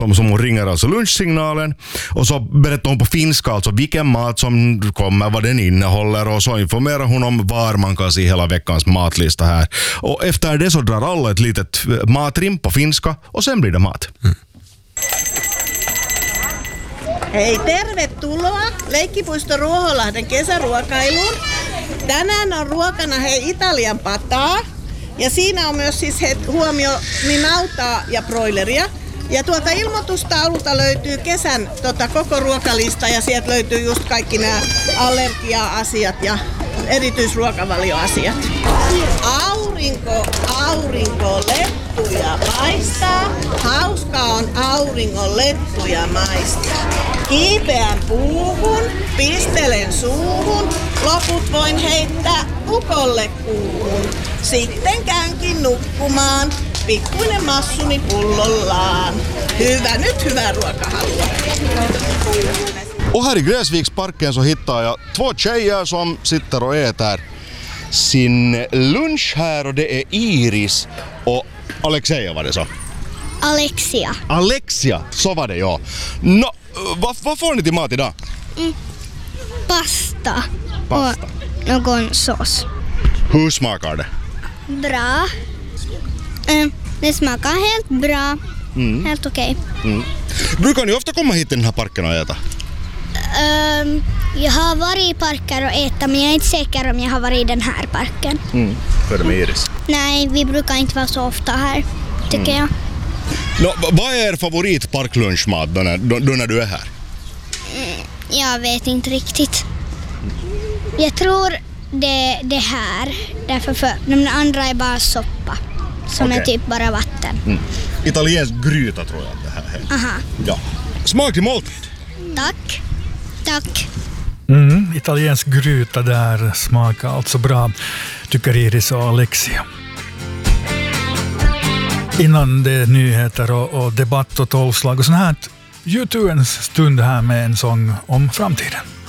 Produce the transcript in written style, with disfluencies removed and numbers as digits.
som hon ringer alltså lunchsignalen, och så berättar hon på finska alltså vilken mat som kommer, vad den innehåller, och så informerar hon om var man kan se hela veckans matlista här. Och efter det så drar alla ett litet matrim på finska och sen blir det mat. Hei, tervetuloa Leikkipuisto Ruoholahden kesäruokailuun. Tänään on ruokana Italian pataa. Ja siinä on myös siis huomio niin nautaa ja broileria. Ja tuolta ilmoitustaululta löytyy kesän koko ruokalista ja sieltä löytyy just kaikki nämä allergia-asiat ja erityisruokavalioasiat. Aurinko, lettuja maistaa. Hauskaa on auringon lettuja maistaa. Kiipeän puuhun, pistelen suuhun, loput voin heittää ukolle kuuhun. Sitten käynkin nukkumaan, pikkuinen massuni pullollaan. Nyt hyvää ruokahalua. Och här i Gräsviksparken så hittar jag två tjejer som sitter och äter sin lunch här, och det är Iris och Alexeja, var det så? Alexia, så var det, ja. Nå, vad får ni till mat idag? Pasta. Och någon sås. Hur smakar det? Bra. Det smakar helt bra. Helt okej. Brukar ni ofta komma hit till den här parken och äta? Jag har varit i parker och äta, men jag är inte säker om jag har varit i den här parken. För det med Iris? Nej, vi brukar inte vara så ofta här, tycker jag. Nå, vad är er favoritparklunchmat då när du är här? Jag vet inte riktigt. Jag tror det här, därför för de andra är bara soppa, som är typ bara vatten. Italiensk gryta tror jag att det här är. Aha. Ja. Smaklig måltid. Tack. Italiensk gryta där smakar alltså bra, tycker Iris och Alexia. Innan det är nyheter och debatt och tolvslag och sånt här, gör du en stund här med en sång om framtiden.